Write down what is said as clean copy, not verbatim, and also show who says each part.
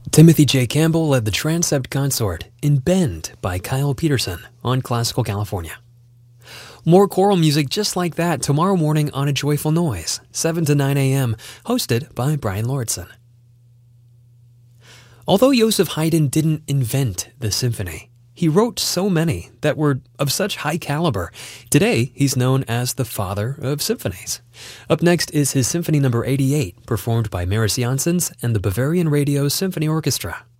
Speaker 1: Timothy J. Campbell led the Transept Consort in Bend by Kyle Peterson on Classical California. More choral music just like that tomorrow morning on A Joyful Noise, 7 to 9 a.m., hosted by Brian Lordson. Although Joseph Haydn didn't invent the symphony, he wrote so many that were of such high caliber. Today, he's known as the father of symphonies. Up next is his Symphony No. 88, performed by Maris Janssens and the Bavarian Radio Symphony Orchestra.